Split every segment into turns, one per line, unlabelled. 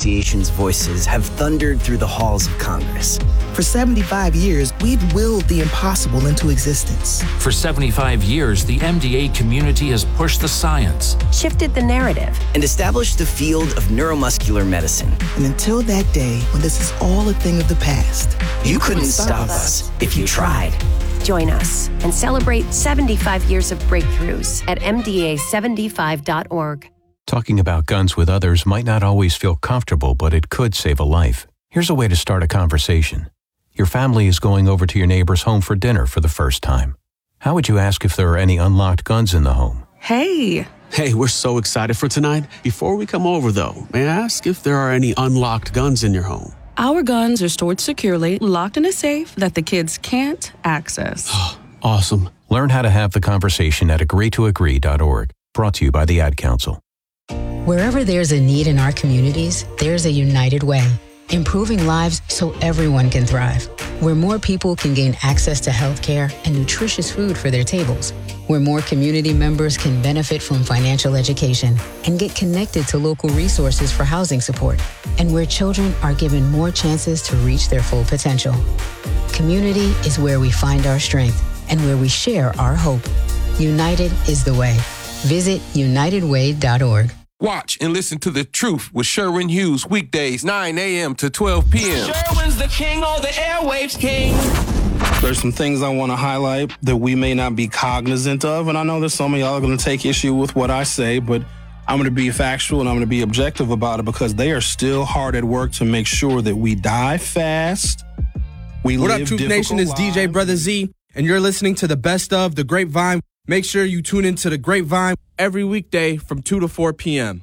Association's voices have thundered through the halls of Congress.
For 75 years, we've willed the impossible into existence.
For 75 years, the MDA community has pushed the science,
shifted the narrative,
and established the field of neuromuscular medicine.
And until that day, when this is all a thing of the past,
you couldn't stop us if you tried.
Join us and celebrate 75 years of breakthroughs at MDA75.org.
Talking about guns with others might not always feel comfortable, but it could save a life. Here's a way to start a conversation. Your family is going over to your neighbor's home for dinner for the first time. How would you ask if there are any unlocked guns in the home?
Hey, we're so excited for tonight. Before we come over, though, may I ask if there are any unlocked guns in your home?
Our guns are stored securely, locked in a safe that the kids can't access.
Awesome.
Learn how to have the conversation at agreetoagree.org. Brought to you by the Ad Council.
Wherever there's a need in our communities, there's a United Way. Improving lives so everyone can thrive. Where more people can gain access to health care and nutritious food for their tables. Where more community members can benefit from financial education and get connected to local resources for housing support. And where children are given more chances to reach their full potential. Community is where we find our strength and where we share our hope. United is the way. Visit unitedway.org.
Watch and listen to The Truth with Sherwin Hughes weekdays 9 a.m. to 12 p.m.
Sherwin's the king, or the airwaves king.
There's some things I want to highlight that we may not be cognizant of, and I know that some of y'all are going to take issue with what I say, but I'm going to be factual and I'm going to be objective about it because they are still hard at work to make sure that we die fast.
What up, Truth Nation? It's DJ Brother Z, and you're listening to the best of The Grapevine. Make sure you tune into The Grapevine every weekday from 2 to 4 p.m.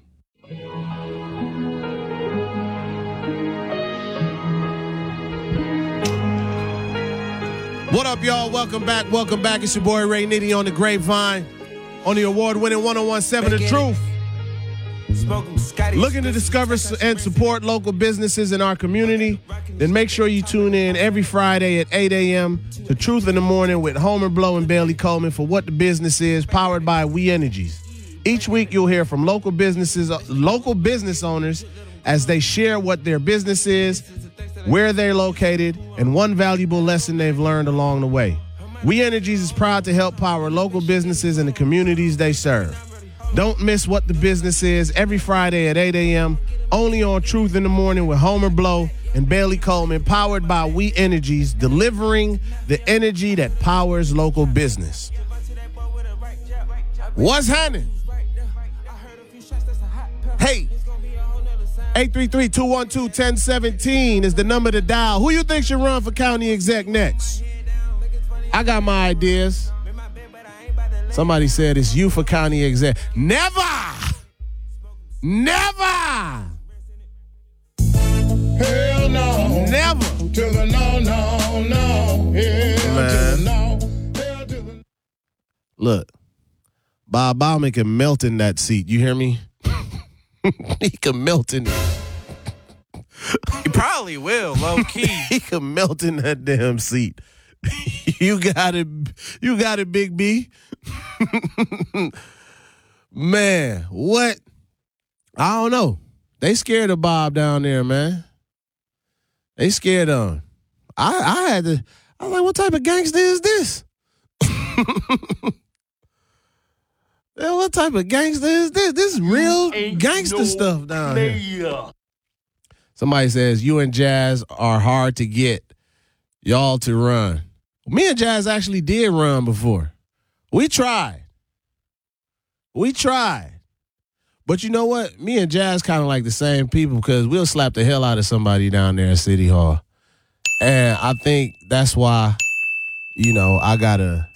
What up, y'all? Welcome back. It's your boy Ray Nitty on The Grapevine on the award-winning 101.7 The Truth. Looking to discover and support local businesses in our community? Then make sure you tune in every Friday at 8 a.m. to Truth in the Morning with Homer Blow and Bailey Coleman for What the Business Is, powered by We Energies. Each week you'll hear from local business owners as they share what their business is, where they're located, and one valuable lesson they've learned along the way. We Energies is proud to help power local businesses in the communities they serve. Don't miss What the Business Is every Friday at 8 a.m. only on Truth in the Morning with Homer Blow and Bailey Coleman, powered by We Energies, delivering the energy that powers local business. What's happening? Hey, 833-212-1017 is the number to dial. Who you think should run for county exec next? I got my ideas. Somebody said it's you for county exec. Never! Never!
Hell no.
Never.
To the no, no, no. Hell
man.
To the no. Hell to the...
Look, Bob Bauman can melt in that seat. You hear me? He can melt in it.
He probably will, low key.
He can melt in that damn seat. You got it, Big B. Man, what? I don't know. They scared of Bob down there, man. They scared of him. I was like, what type of gangster is this? What type of gangster is this? This is real gangster stuff down here. Somebody says, you and Jazz are hard to get y'all to run. Me and Jazz actually did run before. We tried. But you know what? Me and Jazz kind of like the same people because we'll slap the hell out of somebody down there at City Hall. And I think that's why, I gotta...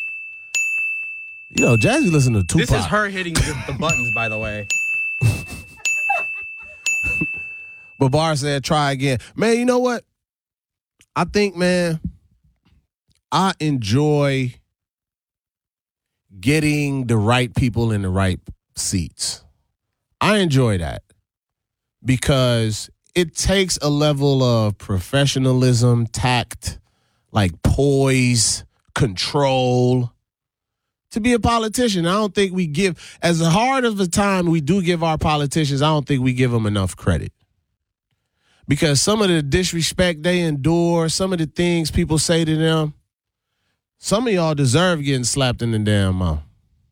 Jazzy listen to Tupac.
This is her hitting the buttons, by the way.
But Bar said, try again. Man, you know what? I think, man, I enjoy getting the right people in the right seats. I enjoy that because it takes a level of professionalism, tact, like poise, control to be a politician. I don't think we give, as hard of a time we do give our politicians, I don't think we give them enough credit. Because some of the disrespect they endure, some of the things people say to them, some of y'all deserve getting slapped in the damn mouth.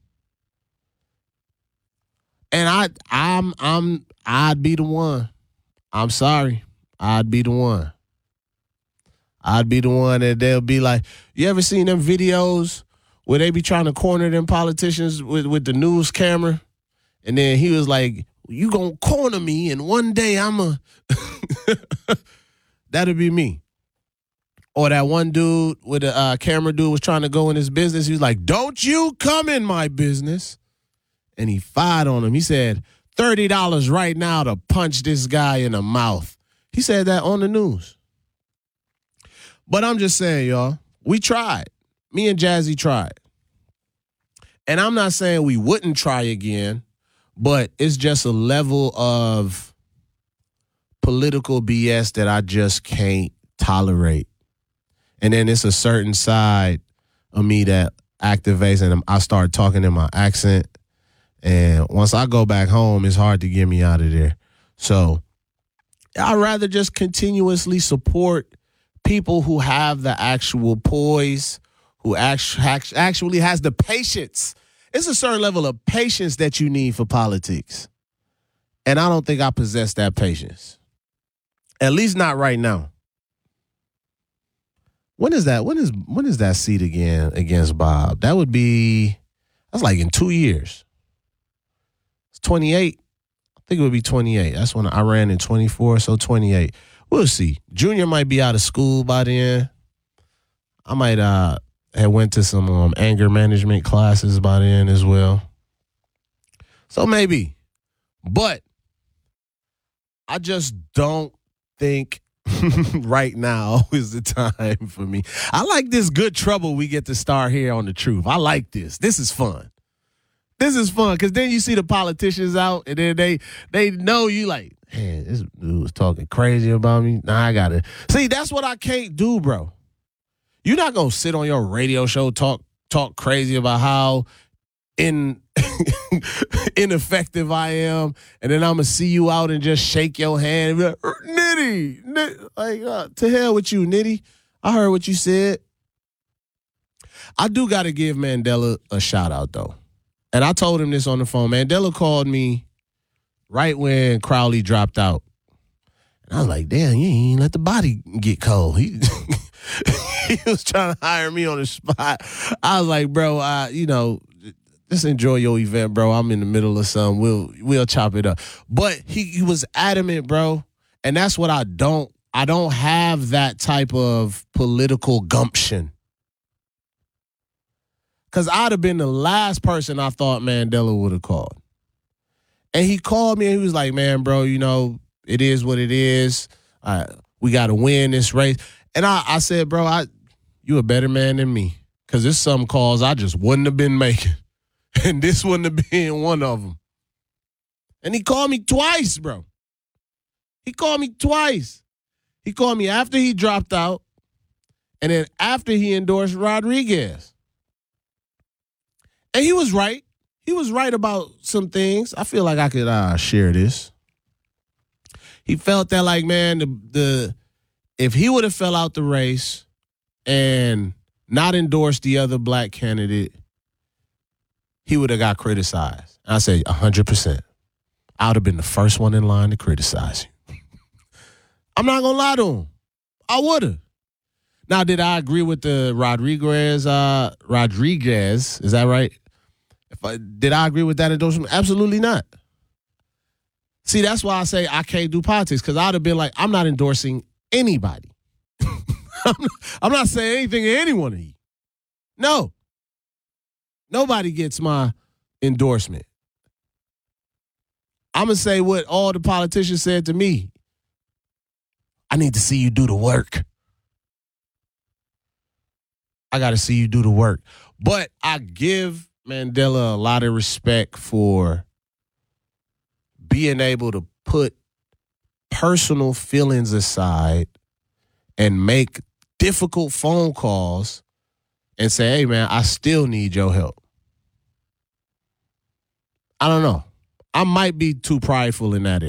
And I'd be the one. I'm sorry. I'd be the one. I'd be the one that they'll be like, you ever seen them videos where they be trying to corner them politicians with the news camera? And then he was like, you gonna corner me and one day that'll be me. Or that one dude with a camera dude was trying to go in his business. He was like, don't you come in my business. And he fired on him. He said, $30 right now to punch this guy in the mouth. He said that on the news. But I'm just saying, y'all, we tried. Me and Jazzy tried. And I'm not saying we wouldn't try again, but it's just a level of political BS that I just can't tolerate. And then it's a certain side of me that activates and I start talking in my accent. And once I go back home, it's hard to get me out of there. So I'd rather just continuously support people who have the actual poise, who actually has the patience. It's a certain level of patience that you need for politics. And I don't think I possess that patience. At least not right now. When is that? When is that seat again against Bob? That's like in 2 years. It's 28. I think it would be 28. That's when I ran in 24, so 28. We'll see. Junior might be out of school by then. I might have went to some anger management classes by then as well. So maybe. But I just don't think right now is the time for me. I like this good trouble we get to start here on The Truth. I like this. This is fun. This is fun because then you see the politicians out and then they know you like, man, this dude was talking crazy about me. Nah, I got to. See, that's what I can't do, bro. You're not going to sit on your radio show talk crazy about how ineffective I am, and then I'm going to see you out and just shake your hand and be like, Nitty. Like, to hell with you, Nitty. I heard what you said. I do got to give Mandela a shout out, though. And I told him this on the phone. Mandela called me right when Crowley dropped out. And I was like, damn, you ain't let the body get cold. He was trying to hire me on the spot. I was like, bro, just enjoy your event, bro. I'm in the middle of something. We'll chop it up. But he was adamant, bro. And that's what I don't have that type of political gumption. Because I'd have been the last person I thought Mandela would have called. And he called me and he was like, man, bro, it is what it is. We got to win this race. And I said, bro, you a better man than me. Because there's some calls I just wouldn't have been making. And this wouldn't have been one of them. And he called me twice, bro. He called me twice. He called me after he dropped out and then after he endorsed Rodriguez. And he was right. He was right about some things. I feel like I could share this. He felt that like, man, if he would have fell out the race and not endorsed the other black candidate, he would have got criticized. And I say 100%. I would have been the first one in line to criticize you. I'm not going to lie to him. I would have. Now, did I agree with the Rodriguez? Is that right? Did I agree with that endorsement? Absolutely not. See, that's why I say I can't do politics, because I'd have been like, I'm not endorsing anybody. I'm not saying anything to any one of you. No. Nobody gets my endorsement. I'm going to say what all the politicians said to me. I need to see you do the work. I got to see you do the work. But I give Mandela a lot of respect for being able to put personal feelings aside and make difficult phone calls and say, hey, man, I still need your help. I don't know. I might be too prideful in that area.